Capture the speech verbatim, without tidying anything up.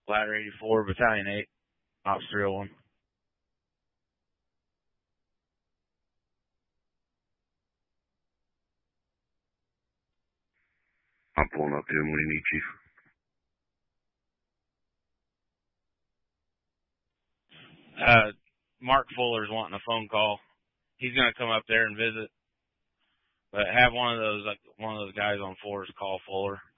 Ladder eighty-four, Battalion eight, Ops three oh one. I'm pulling up to him. What do you need, Chief? Uh, Mark Fuller's wanting a phone call. He's going to come up there and visit. But have one of those, like one of those guys on force call Fuller.